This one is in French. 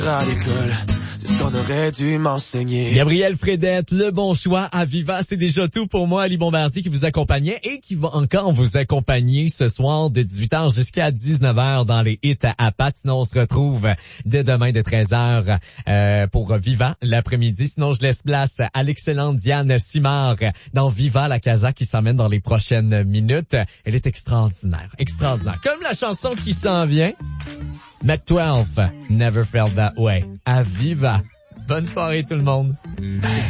à l'école, c'est ce qu'on aurait dû m'enseigner. Gabriel Fredette, le bon choix à Viva. C'est déjà tout pour moi, Ali Bombardier, qui vous accompagnait et qui va encore vous accompagner ce soir de 18h jusqu'à 19h dans les hits à Pat. Sinon, on se retrouve dès demain de 13h pour Viva l'après-midi. Sinon, je laisse place à l'excellente Diane Simard dans Viva la Casa qui s'emmène dans les prochaines minutes. Elle est extraordinaire, extraordinaire. Comme la chanson qui s'en vient, Mac 12, Never Felt That Way. À Viva. Bonne soirée tout le monde.